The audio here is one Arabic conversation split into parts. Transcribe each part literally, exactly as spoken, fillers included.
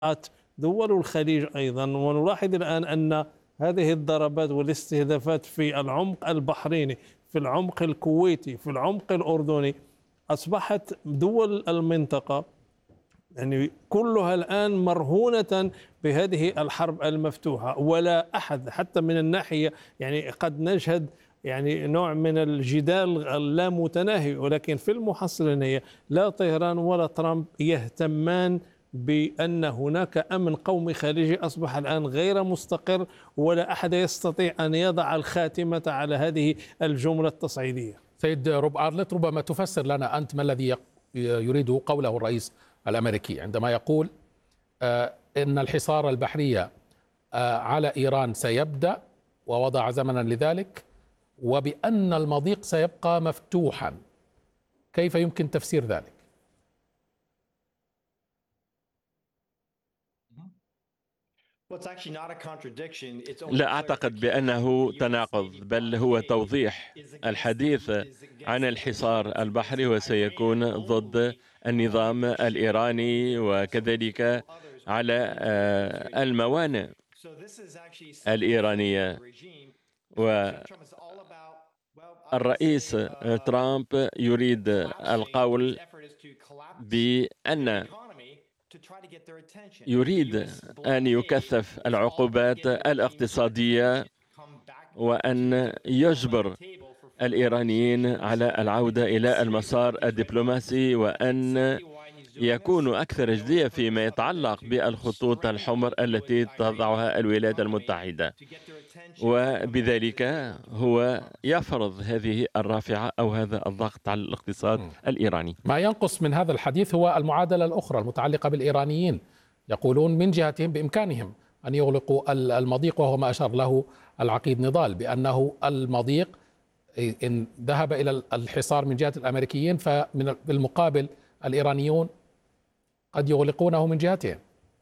دول الخليج أيضا. ونلاحظ الآن أن هذه الضربات والاستهدافات في العمق البحريني، في العمق الكويتي، في العمق الأردني، أصبحت دول المنطقة يعني كلها الآن مرهونة بهذه الحرب المفتوحة. ولا أحد حتى من الناحية يعني قد نشهد يعني نوع من الجدال اللامتناهي، ولكن في المحصلة النهائية لا طهران ولا ترامب يهتمان بأن هناك أمن قومي خارجي أصبح الآن غير مستقر، ولا أحد يستطيع أن يضع الخاتمة على هذه الجملة التصعيدية. سيد روب أرلت، ربما تفسر لنا أنت ما الذي يريده قوله الرئيس الأمريكي عندما يقول إن الحصار البحري على إيران سيبدأ ووضع زمنا لذلك، وبأن المضيق سيبقى مفتوحا. كيف يمكن تفسير ذلك؟ لا أعتقد بأنه تناقض، بل هو توضيح. الحديث عن الحصار البحري وسيكون ضد النظام الإيراني وكذلك على الموانئ الإيرانية. والرئيس ترامب يريد القول بأن يريد أن يكثف العقوبات الاقتصادية وأن يجبر الإيرانيين على العودة إلى المسار الدبلوماسي، وأن يكونوا أكثر جدية فيما يتعلق بالخطوط الحمر التي تضعها الولايات المتحدة. وبذلك هو يفرض هذه الرافعة أو هذا الضغط على الاقتصاد الإيراني. ما ينقص من هذا الحديث هو المعادلة الأخرى المتعلقة بالإيرانيين. يقولون من جهتهم بإمكانهم أن يغلقوا المضيق، وهو ما أشار له العقيد نضال بأنه المضيق إن ذهب إلى الحصار من جهة الأمريكيين، فمن بالمقابل الإيرانيون قد يغلقونه من جهتهم.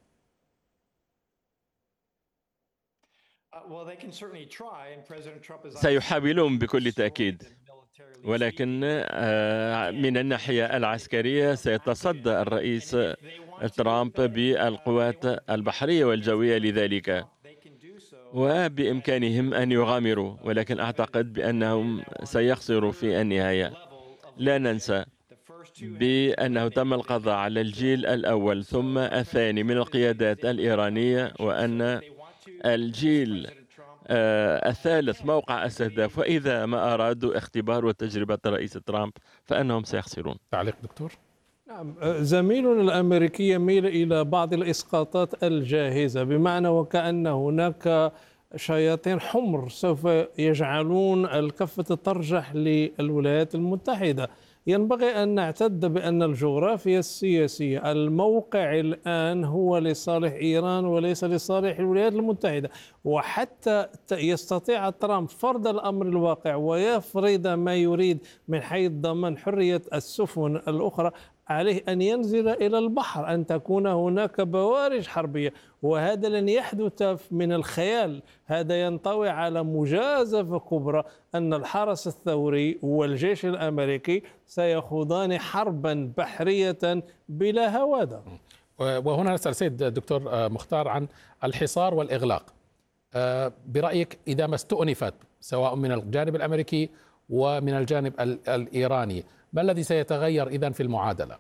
سيحاولون بكل تأكيد، ولكن من الناحية العسكرية سيتصدى الرئيس ترامب بالقوات البحرية والجوية لذلك، وبإمكانهم أن يغامروا، ولكن أعتقد بأنهم سيخسروا في النهاية. لا ننسى بأنه تم القضاء على الجيل الأول ثم الثاني من القيادات الإيرانية، وأن الجيل آه الثالث موقع استهداف، وإذا ما أرادوا اختبار وتجربة الرئيس ترامب فإنهم سيخسرون. تعليق دكتور؟ نعم، زميلنا الأمريكي يميل إلى بعض الإسقاطات الجاهزة، بمعنى وكأن هناك شياطين حمر سوف يجعلون الكفة ترجح للولايات المتحدة. ينبغي أن نعتد بأن الجغرافيا السياسية، الموقع الآن هو لصالح إيران وليس لصالح الولايات المتحدة. وحتى يستطيع ترامب فرض الأمر الواقع ويفرض ما يريد من حيث ضمان حرية السفن الأخرى، عليه أن ينزل إلى البحر، أن تكون هناك بوارج حربية، وهذا لن يحدث من الخيال. هذا ينطوي على مجازفة كبرى أن الحرس الثوري والجيش الأمريكي سيخوضان حربا بحرية بلا هوادة. وهنا نسأل سيد الدكتور مختار عن الحصار والإغلاق. برأيك إذا ما استؤنفت سواء من الجانب الأمريكي ومن الجانب الإيراني، ما الذي سيتغير إذن في المعادلة؟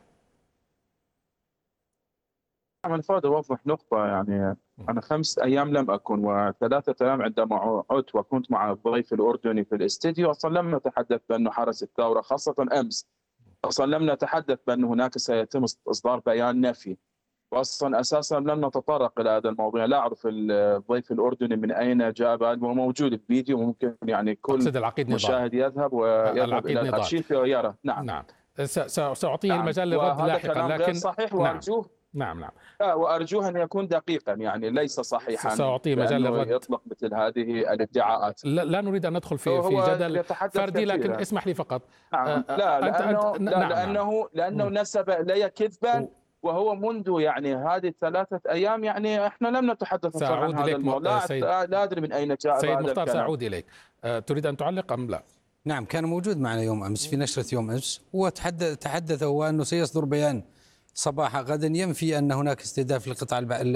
أنا فاضي أوضح نقطة. يعني أنا خمس أيام لم أكن، وثلاثة أيام عندما عدت وكنت مع الضيف الأردني في الاستديو، أصلا لم نتحدث بأن حرس الثورة خاصة أمس أصلا لم نتحدث بأن هناك سيتم إصدار بيان نفي، وأصلا أساسا لم نتطرق إلى هذا الموضوع. لا أعرف الضيف الأردني من أين جاء، بعد وموجود الفيديو، ممكن يعني كل مشاهد يذهب ويذهب إلى الأرشيف ويرى. نعم نعم سأعطيه نعم. المجال للرد لاحقا، لكن صحيح وأرجوه نعم نعم وأرجوه أن يكون دقيقا، يعني ليس صحيحا سأعطيه مجال للرد يطلق مثل هذه الادعاءات. لا, لا نريد أن ندخل في في جدل فردي، لكن اسمح لي فقط. نعم. لا لأنه, أنت... لا لأنه, لأنه نعم. نسب إلي كذبا، وهو منذ يعني هذه الثلاثة أيام يعني احنا لم نتحدث عن هذا الموضوع. لا, لا أدري من أين جاء سيد هذا مختار الكلام. سأعود إليك. أه تريد أن تعلق أم لا؟ نعم، كان موجود معنا يوم أمس في نشرة يوم أمس، وتحدث تحدث هو أنه سيصدر بيان صباح غد ينفي أن هناك استهداف للقطاع